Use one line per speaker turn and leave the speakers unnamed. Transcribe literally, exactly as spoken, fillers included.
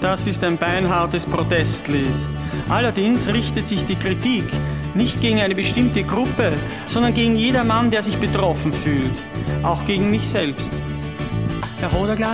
das ist ein beinhartes Protestlied. Allerdings richtet sich die Kritik nicht gegen eine bestimmte Gruppe, sondern gegen jedermann, der sich betroffen fühlt. Auch gegen mich selbst. Herr Hoderglan?